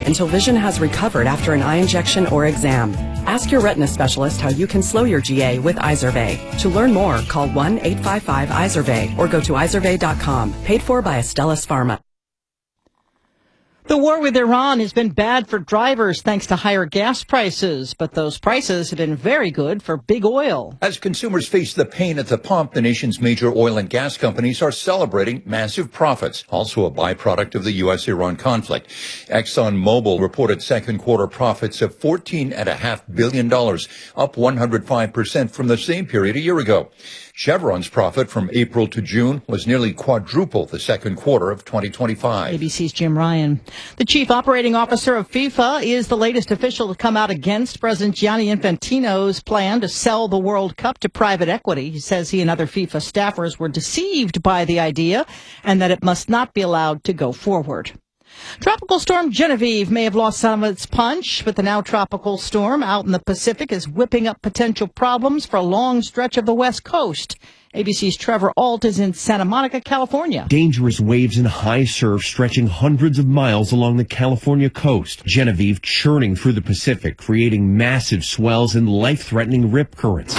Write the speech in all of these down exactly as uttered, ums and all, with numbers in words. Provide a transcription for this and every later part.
until vision has recovered after an eye injection or exam. Ask your retina specialist how you can slow your G A with Izervay. To learn more, call one eight five five Izervay or go to izervay dot com. Paid for by Astellas Pharma. The war with Iran has been bad for drivers thanks to higher gas prices, but those prices have been very good for big oil. As consumers face the pain at the pump, the nation's major oil and gas companies are celebrating massive profits, also a byproduct of the U S Iran conflict. ExxonMobil reported second quarter profits of fourteen point five billion dollars, up one hundred five percent from the same period a year ago. Chevron's profit from April to June was nearly quadruple the second quarter of twenty twenty-five. A B C's Jim Ryan. The chief operating officer of FIFA is the latest official to come out against President Gianni Infantino's plan to sell the World Cup to private equity. He says he and other FIFA staffers were deceived by the idea and that it must not be allowed to go forward. Tropical storm Genevieve may have lost some of its punch, but the now tropical storm out in the Pacific is whipping up potential problems for a long stretch of the West Coast. A B C's Trevor Alt is in Santa Monica, California. Dangerous waves and high surf stretching hundreds of miles along the California coast. Genevieve churning through the Pacific, creating massive swells and life-threatening rip currents.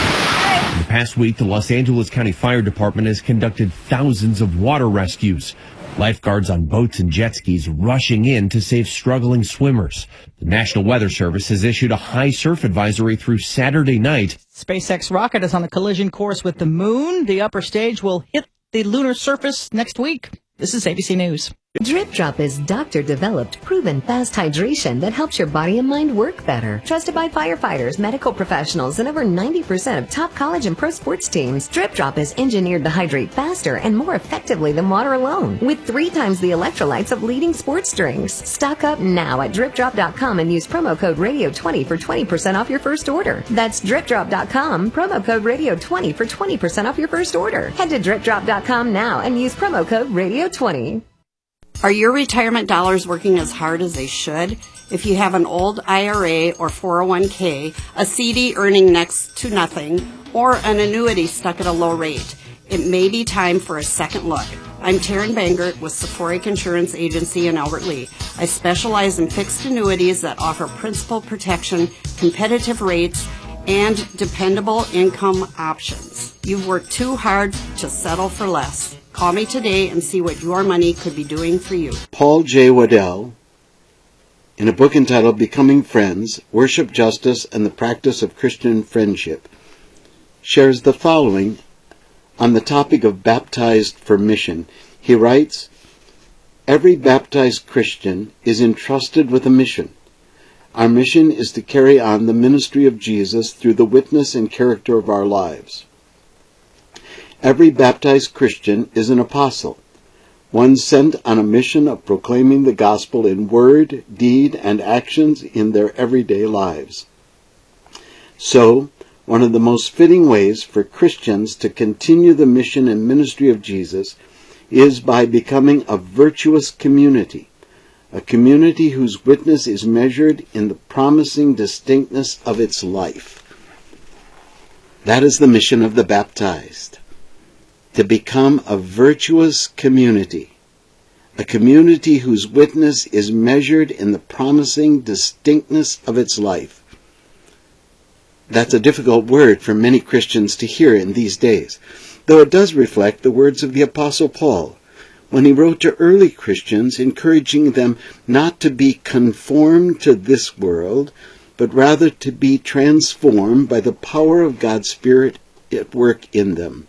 In the past week, the Los Angeles County Fire Department has conducted thousands of water rescues. Lifeguards on boats and jet skis rushing in to save struggling swimmers. The National Weather Service has issued a high surf advisory through Saturday night. SpaceX rocket is on a collision course with the moon. The upper stage will hit the lunar surface next week. This is A B C News. Drip Drop is doctor-developed, proven fast hydration that helps your body and mind work better. Trusted by firefighters, medical professionals, and over ninety percent of top college and pro sports teams, Drip Drop is engineered to hydrate faster and more effectively than water alone, with three times the electrolytes of leading sports drinks. Stock up now at drip drop dot com and use promo code radio twenty for twenty percent off your first order. That's drip drop dot com, promo code radio twenty for twenty percent off your first order. Head to drip drop dot com now and use promo code radio twenty. Are your retirement dollars working as hard as they should? If you have an old I R A or four oh one k, a C D earning next to nothing, or an annuity stuck at a low rate, it may be time for a second look. I'm Taryn Bangert with Sephoric Insurance Agency in Albert Lea. I specialize in fixed annuities that offer principal protection, competitive rates, and dependable income options. You've worked too hard to settle for less. Call me today and see what your money could be doing for you. Paul J. Waddell, in a book entitled Becoming Friends, Worship, Justice, and the Practice of Christian Friendship, shares the following on the topic of baptized for mission. He writes, "Every baptized Christian is entrusted with a mission. Our mission is to carry on the ministry of Jesus through the witness and character of our lives. Every baptized Christian is an apostle, one sent on a mission of proclaiming the gospel in word, deed, and actions in their everyday lives. So, one of the most fitting ways for Christians to continue the mission and ministry of Jesus is by becoming a virtuous community, a community whose witness is measured in the promising distinctness of its life." That is the mission of the baptized. To become a virtuous community, a community whose witness is measured in the promising distinctness of its life. That's a difficult word for many Christians to hear in these days, though it does reflect the words of the Apostle Paul when he wrote to early Christians, encouraging them not to be conformed to this world, but rather to be transformed by the power of God's Spirit at work in them.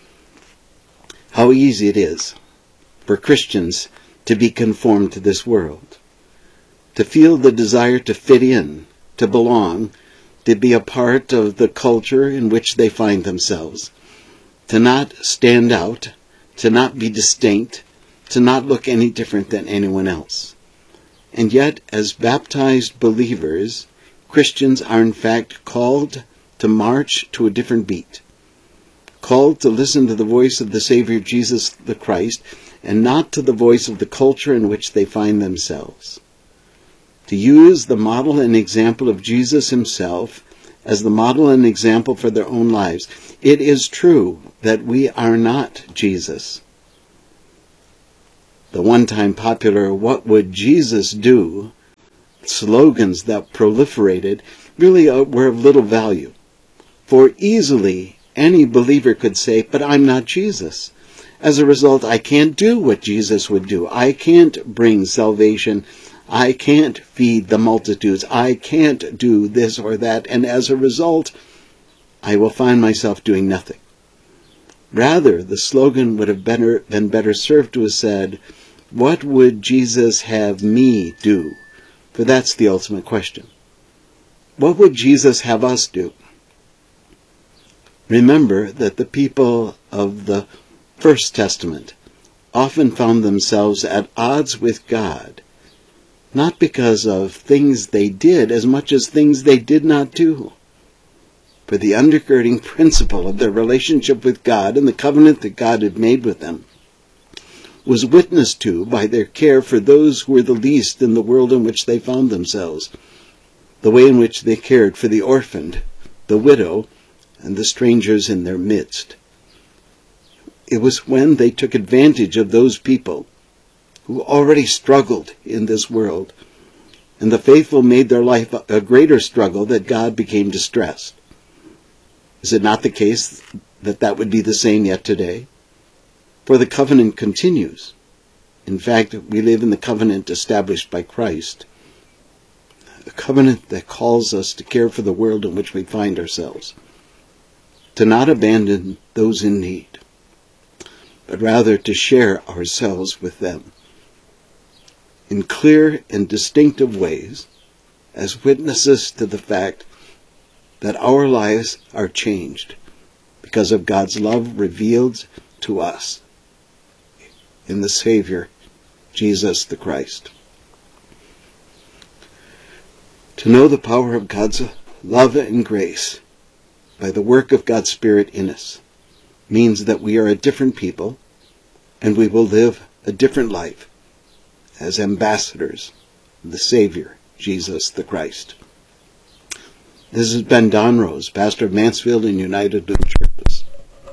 How easy it is for Christians to be conformed to this world, to feel the desire to fit in, to belong, to be a part of the culture in which they find themselves, to not stand out, to not be distinct, to not look any different than anyone else. And yet, as baptized believers, Christians are in fact called to march to a different beat, called to listen to the voice of the Savior Jesus the Christ, and not to the voice of the culture in which they find themselves. To use the model and example of Jesus himself as the model and example for their own lives. It is true that we are not Jesus. The one-time popular "What would Jesus do?" slogans that proliferated really were of little value. For easily any believer could say, but I'm not Jesus. As a result, I can't do what Jesus would do. I can't bring salvation. I can't feed the multitudes. I can't do this or that. And as a result, I will find myself doing nothing. Rather, the slogan would have better, been better served to have said, what would Jesus have me do? For that's the ultimate question. What would Jesus have us do? Remember that the people of the First Testament often found themselves at odds with God, not because of things they did as much as things they did not do. For the undergirding principle of their relationship with God and the covenant that God had made with them was witnessed to by their care for those who were the least in the world in which they found themselves, the way in which they cared for the orphaned, the widow, and the strangers in their midst. It was when they took advantage of those people who already struggled in this world, and the faithful made their life a greater struggle, that God became distressed. Is it not the case that that would be the same yet today? For the covenant continues. In fact, we live in the covenant established by Christ, a covenant that calls us to care for the world in which we find ourselves, to not abandon those in need, but rather to share ourselves with them in clear and distinctive ways as witnesses to the fact that our lives are changed because of God's love revealed to us in the Savior, Jesus the Christ. To know the power of God's love and grace by the work of God's Spirit in us means that we are a different people, and we will live a different life as ambassadors of the Savior, Jesus the Christ. This has been Don Rose, pastor of Mansfield and United Lutheran Churches.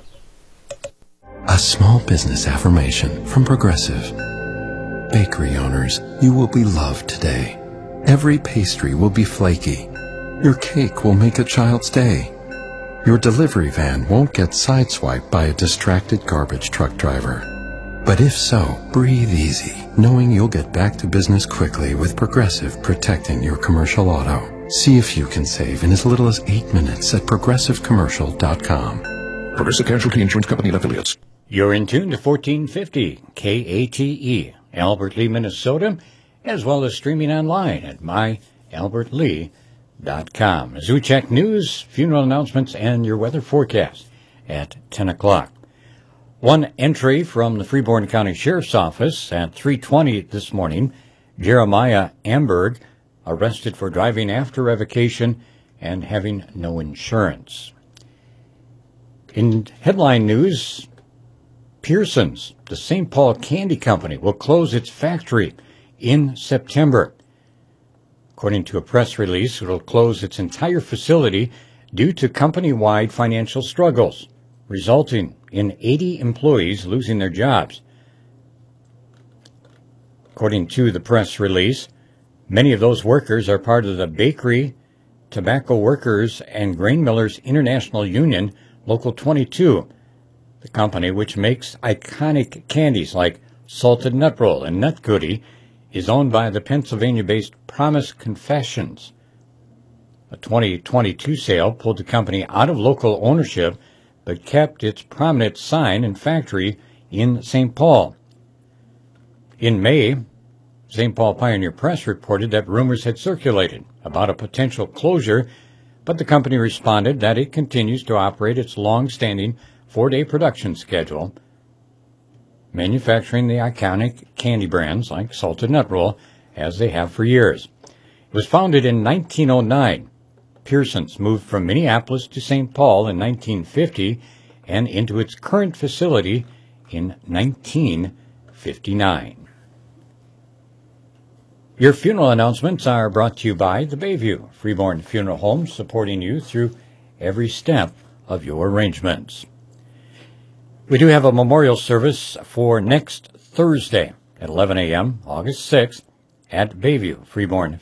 A small business affirmation from Progressive. Bakery owners, you will be loved today. Every pastry will be flaky. Your cake will make a child's day. Your delivery van won't get sideswiped by a distracted garbage truck driver. But if so, breathe easy, knowing you'll get back to business quickly with Progressive protecting your commercial auto. See if you can save in as little as eight minutes at progressive commercial dot com. Progressive Casualty Insurance Company and Affiliates. You're in tune to fourteen fifty K A T E, Albert Lee, Minnesota, as well as streaming online at my albert lee dot com. As we check news, funeral announcements, and your weather forecast at ten o'clock. One entry from the Freeborn County Sheriff's Office at three twenty this morning. Jeremiah Amberg arrested for driving after revocation and having no insurance. In headline news, Pearson's, the Saint Paul Candy Company, will close its factory in September. According to a press release, it will close its entire facility due to company-wide financial struggles, resulting in eighty employees losing their jobs. According to the press release, many of those workers are part of the Bakery, Tobacco Workers, and Grain Millers International Union, Local twenty-two, the company which makes iconic candies like Salted Nut Roll and Nut Goody, is owned by the Pennsylvania-based Promise Confections. A twenty twenty-two sale pulled the company out of local ownership, but kept its prominent sign and factory in Saint Paul. In May, Saint Paul Pioneer Press reported that rumors had circulated about a potential closure, but the company responded that it continues to operate its long-standing four-day production schedule, manufacturing the iconic candy brands like Salted Nut Roll, as they have for years. It was founded in nineteen oh nine. Pearson's moved from Minneapolis to Saint Paul in nineteen fifty and into its current facility in nineteen fifty-nine. Your funeral announcements are brought to you by the Bayview Freeborn Funeral Home, supporting you through every step of your arrangements. We do have a memorial service for next Thursday at eleven a.m., August sixth, at Bayview Freeborn